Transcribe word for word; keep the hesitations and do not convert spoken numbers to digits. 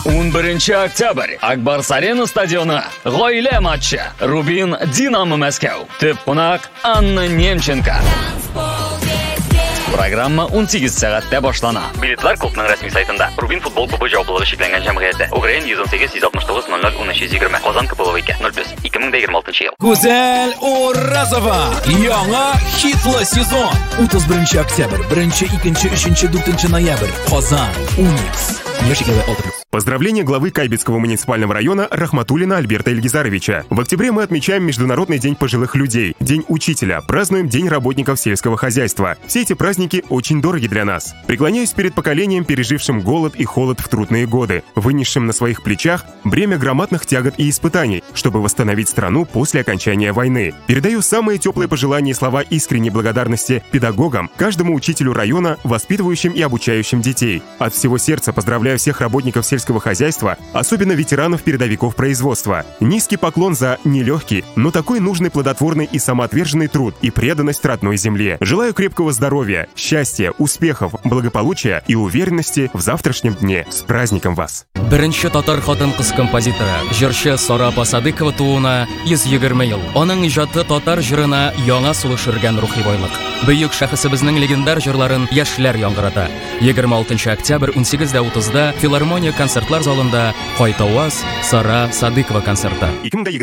o'n birinchi oktyabr Akbar Arena stadioni g'oyila matchi. Rubin Dinamo Moskva. Tep qonaq Anna Nemchenko. Programma o'n sakkiz soatda boshlanadi. Biletlar klubning rasmiy saytida. Rubin futbol klubi javoblari cheklangan jamg'iyati. O'g'rayn yuz o'n sakkiz yuz oltmish to'qqiz nol nol o'n uch yuz yigirma. Qozon Kuboviga nol besh ikki ming yigirma oltinchi yil. Go'zal O'razova. Yangi hitli sezon. o'ttiz birinchi oktyabr, birinchi, ikkinchi, uchinchi, to'rtinchi noyabr. Qozon Unix. Поздравления главы Кайбетского муниципального района Рахматуллина Альберта Ильгизаровича. В октябре мы отмечаем Международный день пожилых людей, День учителя, празднуем День работников сельского хозяйства. Все эти праздники очень дороги для нас. Преклоняюсь перед поколением, пережившим голод и холод в трудные годы, вынесшим на своих плечах бремя громадных тягот и испытаний, чтобы восстановить страну после окончания войны. Передаю самые теплые пожелания и слова искренней благодарности педагогам, каждому учителю района, воспитывающим и обучающим детей. От всего сердца поздравляю всех работников сельского хозяйства, особенно ветеранов-передовиков производства. Низкий поклон за нелегкий, но такой нужный, плодотворный и самоотверженный труд и преданность родной земле. Желаю крепкого здоровья, счастья, успехов, благополучия и уверенности в завтрашнем дне. С праздником вас! Birinchi Tatar xotin-qiz kompozitori, jurchi Sora Posadikova tug'una yuz yigirma yil. Оның ijodi Tatar jurina yangi sulishirgan ruhiy boyliq. Buyuk shaxsibizning legendar jurlarin yoshlar yong'irata. yigirma oltinchi oktyabr o'n sakkiz o'ttizda Filarmoniya konsertlar zalida Qo'ytovaz Sora Sadikova konserti.